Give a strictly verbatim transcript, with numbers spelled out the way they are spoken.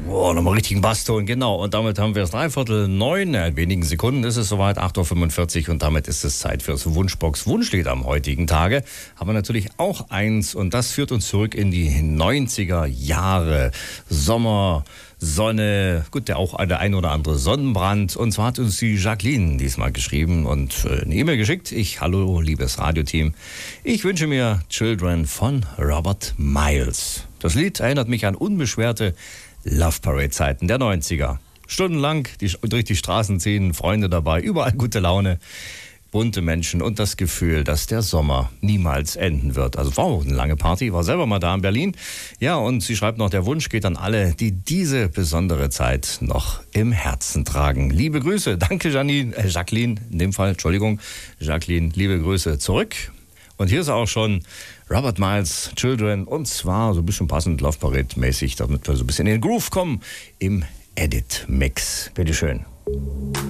Oh, nochmal richtigen Basston, genau. Und damit haben wir es dreiviertel neun. In wenigen Sekunden ist es soweit, acht Uhr fünfundvierzig. Und damit ist es Zeit fürs Wunschbox-Wunschlied am heutigen Tage. Aber natürlich auch eins. Und das führt uns zurück in die neunziger Jahre. Sommer, Sonne, gut, der auch der ein oder andere Sonnenbrand. Und zwar hat uns die Jacqueline diesmal geschrieben und eine E-Mail geschickt. Ich, hallo, liebes Radioteam. Ich wünsche mir Children von Robert Miles. Das Lied erinnert mich an unbeschwerte Love Parade Zeiten der neunziger. Stundenlang die, durch die Straßen ziehen, Freunde dabei, überall gute Laune, bunte Menschen und das Gefühl, dass der Sommer niemals enden wird. Also war auch eine lange Party, war selber mal da in Berlin. Ja, und sie schreibt noch, der Wunsch geht an alle, die diese besondere Zeit noch im Herzen tragen. Liebe Grüße, danke Janine, äh Jacqueline, in dem Fall, Entschuldigung, Jacqueline, liebe Grüße zurück. Und hier ist auch schon Robert Miles, Children, und zwar so ein bisschen passend Love Parade mäßig, damit wir so ein bisschen in den Groove kommen im Edit-Mix. Bitteschön.